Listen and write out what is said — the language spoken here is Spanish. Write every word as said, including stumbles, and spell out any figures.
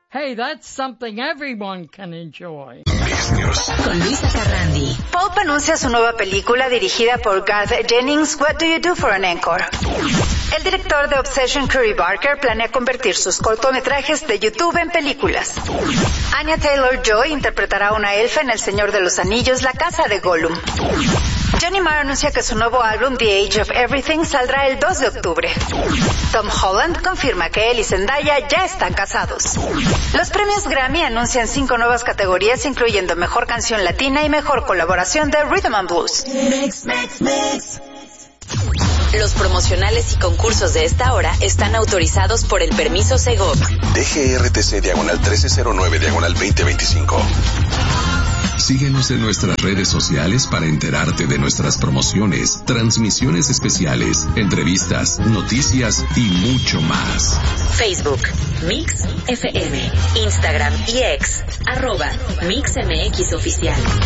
Hey, that's something everyone can enjoy. Con Luisa Carrandi. Pulp anuncia su nueva película dirigida por Garth Jennings, What Do You Do for an Encore? El director de Obsession, Curry Barker, planea convertir sus cortometrajes de YouTube en películas. Anya Taylor-Joy interpretará a una elfa en El Señor de los Anillos, La Casa de Gollum. Johnny Marr anuncia que su nuevo álbum The Age of Everything saldrá el dos de octubre. Tom Holland confirma que él y Zendaya ya están casados. Los premios Grammy anuncian cinco nuevas categorías, incluyendo Mejor Canción Latina y Mejor Colaboración de Rhythm and Blues. Mix, mix, mix. Los promocionales y concursos de esta hora están autorizados por el permiso Segov. D G R T C diagonal trece cero nueve diagonal veinte veinticinco. Síguenos en nuestras redes sociales para enterarte de nuestras promociones, transmisiones especiales, entrevistas, noticias y mucho más. Facebook, Mix F M, Instagram y X, arroba Mix M X Oficial.